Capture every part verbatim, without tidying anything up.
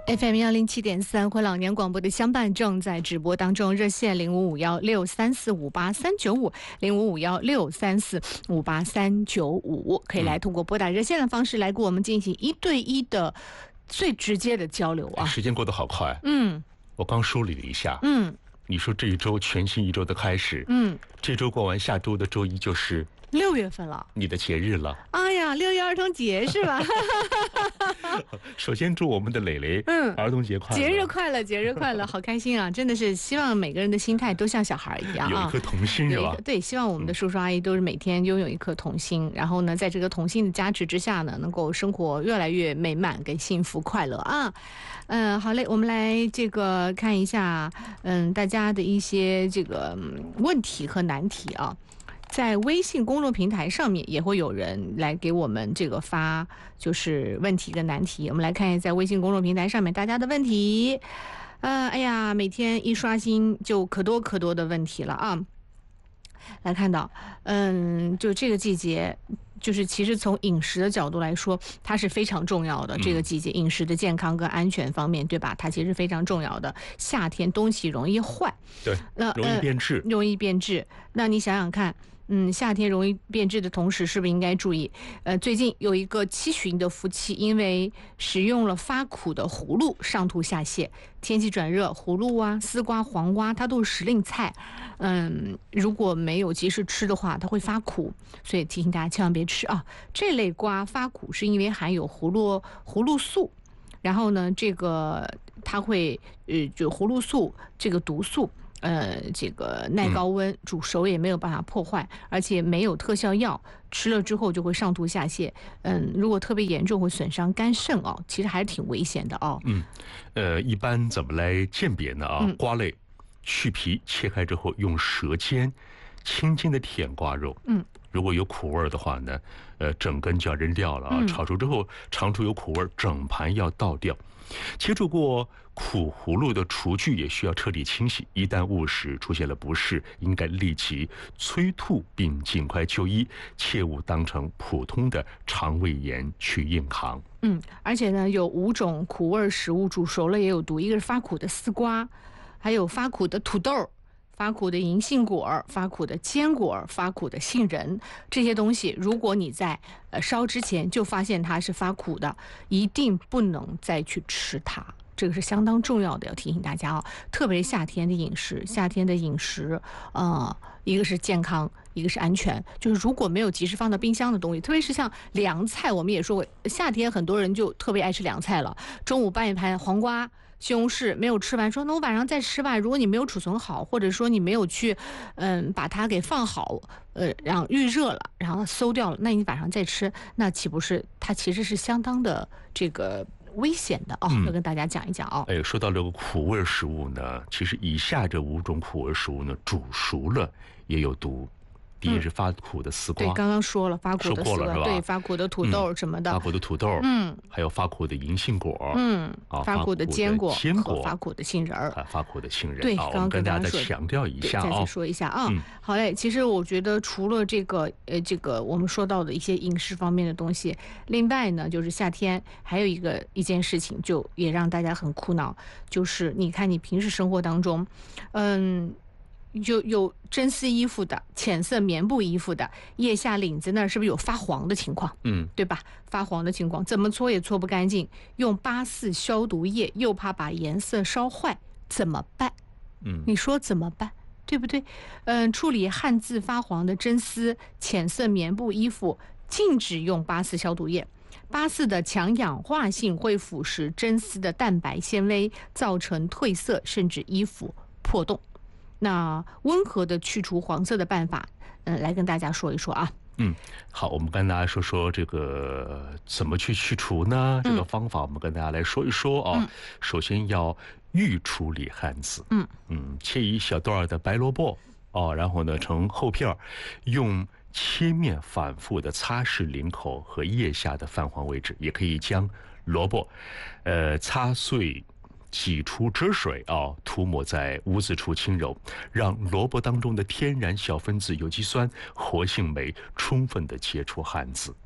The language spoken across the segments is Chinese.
F M 幺零七点三，回老年广播的相伴正在直播当中，热线零五五幺六三四五八三九五，零五五幺六三四五八三九五，可以来通过拨打热线的方式来跟我们进行一对一的最直接的交流啊。 时间过得好快， 嗯， 我刚梳理了一下， 嗯， 你说这一周全新一周的开始， 嗯， 这周过完，下周的周一就是六月份了， 你的节日了。 哎呀，六一儿童节是吧？ 首先祝我们的蕾蕾， 嗯， 儿童节快乐， 节日快乐，节日快乐，好开心啊！真的是希望每个人的心态都像小孩一样啊， 有一颗童心是吧？ 对，希望我们的叔叔阿姨都是每天拥有一颗童心，然后呢，在这个童心的加持之下呢，能够生活越来越美满跟幸福快乐啊。嗯，好嘞，我们来这个看一下，嗯，大家的一些这个问题和难题啊。在微信公众平台上面也会有人来给我们这个发就是问题跟难题，我们来看一下在微信公众平台上面大家的问题。呃，哎呀，每天一刷新就可多可多的问题了啊。来看到，嗯，就这个季节，就是其实从饮食的角度来说，它是非常重要的。这个季节饮食的健康跟安全方面，对吧？它其实非常重要的。夏天东西容易坏， 对， 那容易变质， 呃，容易变质。那你想想看。嗯，夏天容易变质的同时，是不是应该注意？呃，最近有一个七旬的夫妻，因为使用了发苦的葫芦，上吐下泻。天气转热，葫芦啊、丝瓜、黄瓜，它都是时令菜。嗯，如果没有及时吃的话，它会发苦，所以提醒大家千万别吃啊。这类瓜发苦是因为含有葫芦葫芦素，然后呢，这个它会呃，就葫芦素这个毒素。呃，这个耐高温，煮熟也没有办法破坏，而且没有特效药，吃了之后就会上吐下泻。嗯，如果特别严重会损伤肝肾哦，其实还是挺危险的哦。 嗯，呃，一般怎么来鉴别呢？啊，嗯、瓜类去皮切开之后，用舌尖轻轻的舔瓜肉。嗯。如果有苦味的话呢，呃，整根就要扔掉了啊！炒熟之后，尝出有苦味，整盘要倒掉。接触过苦葫芦的厨具也需要彻底清洗。一旦误食出现了不适，应该立即催吐并尽快就医，切勿当成普通的肠胃炎去硬扛。 嗯，而且呢，有五种苦味食物煮熟了也有毒，一个是发苦的丝瓜，还有发苦的土豆。发苦的银杏果、发苦的坚果、发苦的杏仁，这些东西，如果你在呃烧之前就发现它是发苦的，一定不能再去吃它。这个是相当重要的，要提醒大家哦。特别是夏天的饮食，夏天的饮食，呃，一个是健康，一个是安全。就是如果没有及时放到冰箱的东西，特别是像凉菜，我们也说过，夏天很多人就特别爱吃凉菜了。中午拌一盘黄瓜。西红柿没有吃完，说那我晚上再吃吧。如果你没有储存好，或者说你没有去，嗯，把它给放好，呃，然后预热了，然后馊掉了，那你晚上再吃，那岂不是它其实是相当的这个危险的哦？嗯、要跟大家讲一讲哦。 哎，说到这个苦味食物呢，其实以下这五种苦味食物呢，煮熟了也有毒。第一是发苦的丝瓜， 对，刚刚说了发苦的丝瓜，对，发苦的土豆什么的， 嗯、发苦的土豆，嗯，还有发苦的银杏果， 嗯， 啊， 发苦的坚果， 坚果， 发苦的杏仁儿， 啊，发苦的杏仁， 对，刚刚跟大家再强调一下啊， 再说一下啊。嗯、好嘞，其实我觉得除了这个呃这个我们说到的一些饮食方面的东西，另外呢，就是夏天还有一个一件事情，就也让大家很苦恼，就是你看你平时生活当中，嗯。就有真丝衣服的、浅色棉布衣服的，腋下领子那儿是不是有发黄的情况？嗯，对吧？发黄的情况怎么搓也搓不干净，用八四消毒液又怕把颜色烧坏，怎么办？嗯，你说怎么办？对不对？嗯，处理汉字发黄的真丝、浅色棉布衣服，禁止用八四消毒液。八四的强氧化性会腐蚀真丝的蛋白纤维，造成褪色，甚至衣服破洞。那温和的去除黄色的办法，嗯、呃，来跟大家说一说啊。 嗯，好，我们跟大家说说这个怎么去去除呢？这个方法我们跟大家来说一说啊。嗯、首先要预处理汉字，嗯嗯，切一小段的白萝卜哦，然后呢成厚片，用切面反复的擦拭领口和腋下的泛黄位置，也可以将萝卜，呃，擦碎。挤出汁水啊，涂抹在污渍处轻揉，让萝卜当中的天然小分子有机酸、活性酶充分的接触汉字。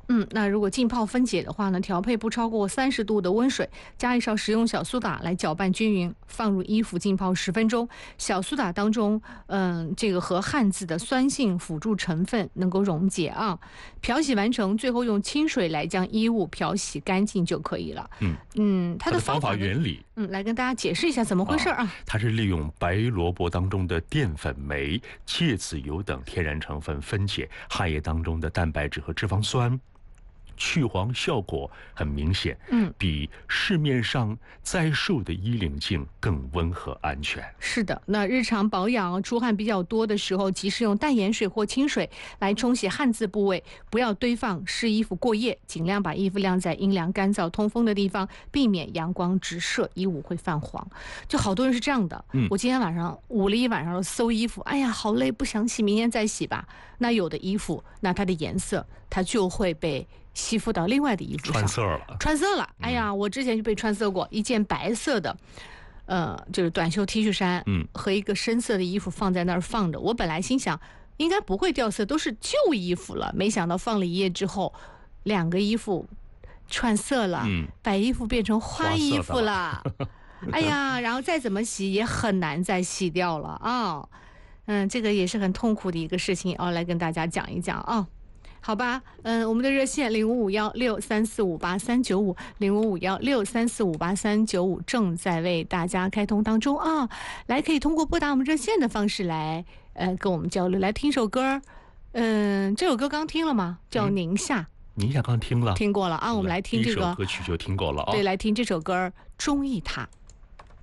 嗯，那如果浸泡分解的话呢，调配不超过三十度的温水，加一勺食用小苏打来搅拌均匀，放入衣服浸泡十分钟。小苏打当中，嗯，这个和汉字的酸性辅助成分能够溶解啊。漂洗完成，最后用清水来将衣物漂洗干净就可以了。 嗯嗯，它的方法原理， 嗯，来跟大家解释一下怎么回事啊？ 啊它是利用白萝卜当中的淀粉酶、芥子油等天然成分分解汗液当中的蛋白质和脂肪酸。去黄效果很明显， 嗯， 比市面上在售的衣领镜更温和安全。 是的，那日常保养出汗比较多的时候，及时用淡盐水或清水来冲洗汗渍部位，不要堆放湿衣服过夜，尽量把衣服晾在阴凉、干燥、通风的地方，避免阳光直射，衣物会泛黄。就好多人是这样的， 嗯， 我今天晚上捂了一晚上搜衣服，哎呀，好累，不想洗，明天再洗吧。那有的衣服，那它的颜色，它就会被吸附到另外的衣服上， 穿色了， 穿色了。哎呀，我之前就被穿色过，一件白色的，呃，就是短袖 T 恤衫， 嗯， 和一个深色的衣服放在那儿放着。我本来心想应该不会掉色，都是旧衣服了，没想到放了一夜之后，两个衣服串色了， 嗯， 白衣服变成花衣服了。哎呀，然后再怎么洗也很难再洗掉了啊。嗯，这个也是很痛苦的一个事情，哦，来跟大家讲一讲啊。好吧，嗯，我们的热线零五五幺六三四五八三九五零五五幺六三四五八三九五正在为大家开通当中啊，来可以通过拨打我们热线的方式来呃跟我们交流，来听首歌，嗯，这首歌刚听了吗？叫《宁夏》， 嗯、宁夏刚听了， 听过了啊，我们来听这个第一首歌曲就听过了啊， 对，来听这首歌，中意它。